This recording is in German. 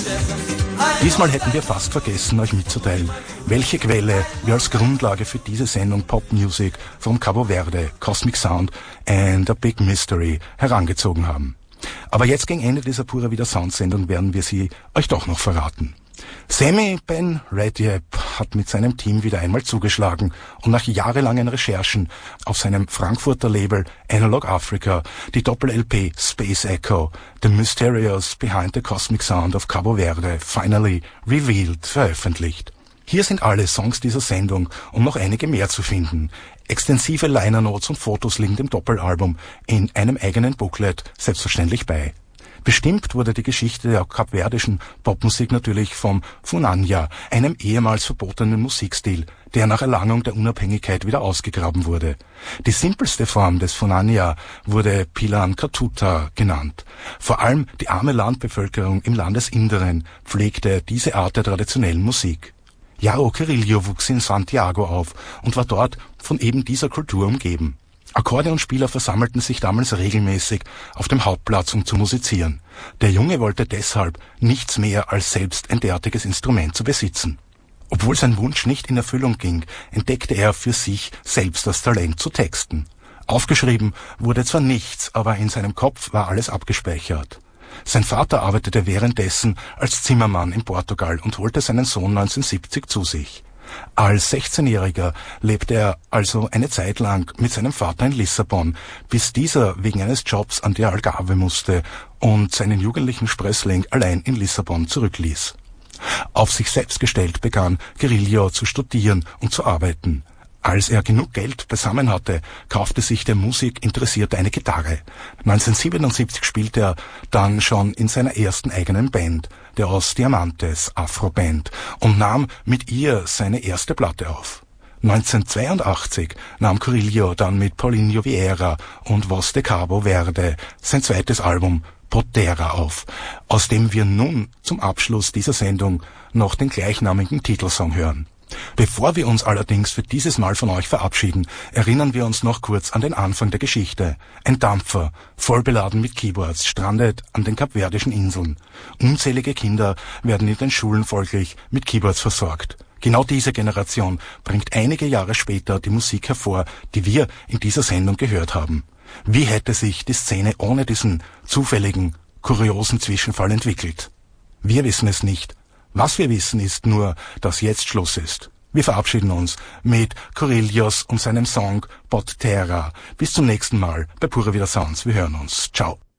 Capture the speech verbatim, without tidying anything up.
Diesmal hätten wir fast vergessen, euch mitzuteilen, welche Quelle wir als Grundlage für diese Sendung Pop Music from Cabo Verde, Cosmic Sound and a Big Mystery herangezogen haben. Aber jetzt gegen Ende dieser Pura Vida Sound Sendung werden wir sie euch doch noch verraten. Sammy Ben Redjeb hat mit seinem Team wieder einmal zugeschlagen und nach jahrelangen Recherchen auf seinem Frankfurter Label Analog Africa die Doppel-L P Space Echo, The Mysterious Behind the Cosmic Sound of Cabo Verde, finally revealed, veröffentlicht. Hier sind alle Songs dieser Sendung und noch einige mehr zu finden. Extensive Liner Notes und Fotos liegen dem Doppelalbum in einem eigenen Booklet selbstverständlich bei. Bestimmt wurde die Geschichte der kapverdischen Popmusik natürlich vom Funanya, einem ehemals verbotenen Musikstil, der nach Erlangung der Unabhängigkeit wieder ausgegraben wurde. Die simpelste Form des Funanya wurde Pilan Katuta genannt. Vor allem die arme Landbevölkerung im Landesinneren pflegte diese Art der traditionellen Musik. Yaro Querillo wuchs in Santiago auf und war dort von eben dieser Kultur umgeben. Akkordeonspieler versammelten sich damals regelmäßig auf dem Hauptplatz, um zu musizieren. Der Junge wollte deshalb nichts mehr als selbst ein derartiges Instrument zu besitzen. Obwohl sein Wunsch nicht in Erfüllung ging, entdeckte er für sich selbst das Talent zu texten. Aufgeschrieben wurde zwar nichts, aber in seinem Kopf war alles abgespeichert. Sein Vater arbeitete währenddessen als Zimmermann in Portugal und holte seinen Sohn neunzehnhundertsiebzig zu sich. Als sechzehnjähriger lebte er also eine Zeit lang mit seinem Vater in Lissabon, bis dieser wegen eines Jobs an die Algarve musste und seinen jugendlichen Sprössling allein in Lissabon zurückließ. Auf sich selbst gestellt begann Querillo zu studieren und zu arbeiten. Als er genug Geld beisammen hatte, kaufte sich der Musikinteressierte eine Gitarre. neunzehnhundertsiebenundsiebzig spielte er dann schon in seiner ersten eigenen Band, der Os Diamantes Afro-Band, und nahm mit ihr seine erste Platte auf. neunzehnhundertzweiundachtzig nahm Querillo dann mit Paulinho Vieira und Voz de Cabo Verde sein zweites Album Potera auf, aus dem wir nun zum Abschluss dieser Sendung noch den gleichnamigen Titelsong hören. Bevor wir uns allerdings für dieses Mal von euch verabschieden, erinnern wir uns noch kurz an den Anfang der Geschichte. Ein Dampfer, voll beladen mit Keyboards, strandet an den kapverdischen Inseln. Unzählige Kinder werden in den Schulen folglich mit Keyboards versorgt. Genau diese Generation bringt einige Jahre später die Musik hervor, die wir in dieser Sendung gehört haben. Wie hätte sich die Szene ohne diesen zufälligen, kuriosen Zwischenfall entwickelt? Wir wissen es nicht. Was wir wissen ist nur, dass jetzt Schluss ist. Wir verabschieden uns mit Querillos und seinem Song Pot Terra. Bis zum nächsten Mal bei Pura Vida Sounds. Wir hören uns. Ciao.